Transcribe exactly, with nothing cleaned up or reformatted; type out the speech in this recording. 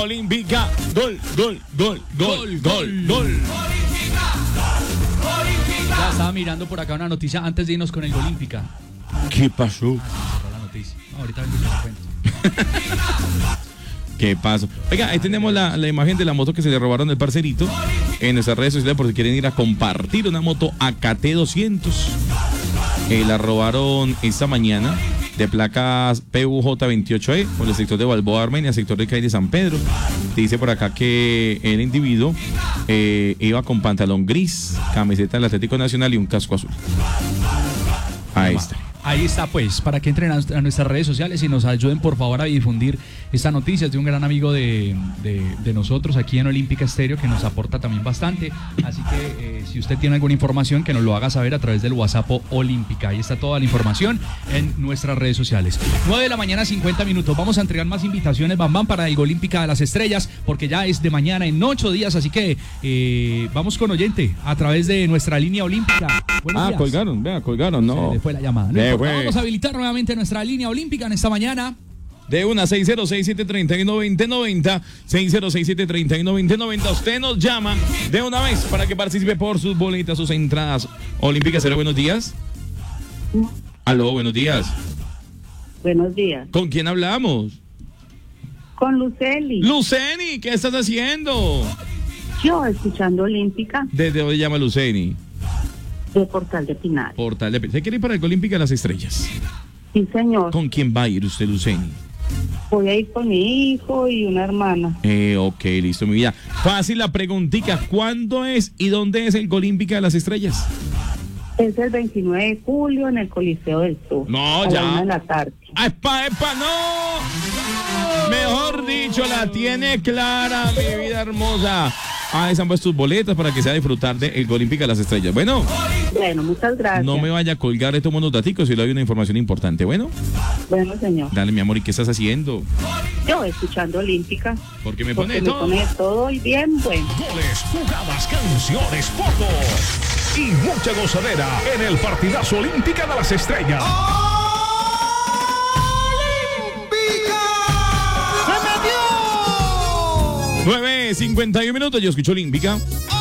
Olímpica. Gol, gol, gol, gol, gol, gol. Ya estaba mirando por acá una noticia antes de irnos con el Olímpica. ¿Qué pasó? Ah, la noticia. No, ahorita vengo y te lo cuento. ¿Qué pasó? Oiga, ahí tenemos la, la imagen de la moto que se le robaron del parcerito en nuestras redes sociales por si quieren ir a compartir una moto A K T doscientos. Eh, la robaron esta mañana de placas P U J veintiocho E por el sector de Balboa, Armenia, sector de Calle de San Pedro. Dice por acá que el individuo eh, iba con pantalón gris, camiseta del Atlético Nacional y un casco azul. Ahí está. Ahí está, pues, para que entren a, a nuestras redes sociales y nos ayuden, por favor, a difundir esta noticia. Es de un gran amigo de, de, de nosotros aquí en Olímpica Estéreo, que nos aporta también bastante. Así que, eh, si usted tiene alguna información, que nos lo haga saber a través del WhatsApp Olímpica. Ahí está toda la información en nuestras redes sociales. nueve de la mañana, cincuenta minutos. Vamos a entregar más invitaciones, Bam Bam, para el Olímpica de las Estrellas, porque ya es de mañana en ocho días. Así que, eh, vamos con oyente a través de nuestra línea olímpica. Buenos ah, días. colgaron, vea, colgaron, no. Se le fue la llamada. No Eh, importa, vamos a habilitar nuevamente nuestra línea olímpica en esta mañana. De una, seis cero seis siete tres uno veinte noventa, seis cero seis siete tres uno veinte noventa. Usted nos llama de una vez para que participe por sus boletas, sus entradas olímpicas. ¿Será buenos días? Aló, buenos días. Buenos días. ¿Con quién hablamos? Con Luceli. Luceni, ¿qué estás haciendo? Yo escuchando Olímpica. ¿Desde dónde llama Luceni? De Portal de Pinar. Portal de Pinar. ¿Se quiere ir para el Olímpica de las Estrellas? Sí, señor. ¿Con quién va a ir usted, Luceni? Voy a ir con mi hijo y una hermana. Eh, ok, listo, mi vida. Fácil la preguntita. ¿Cuándo es y dónde es el Olímpica de las Estrellas? Es el veintinueve de julio en el Coliseo del Sur. No, a ya. la una de la tarde. ¡Ah, epa, epa, no! Mejor dicho, la tiene clara, mi vida hermosa. Ah, están pues tus boletas para que sea disfrutar del Olímpica de las Estrellas. Bueno. Bueno, muchas gracias. No me vaya a colgar estos unos daticos si le doy una información importante. Bueno. Bueno, señor. Dale, mi amor, ¿y qué estás haciendo? Yo escuchando Olímpica. Porque me porque pone me todo. pone todo y bien bueno. Goles, jugadas, canciones, fotos y mucha gozadera en el partidazo Olímpica de las Estrellas. nueve cincuenta y uno minutos, yo escucho Olímpica.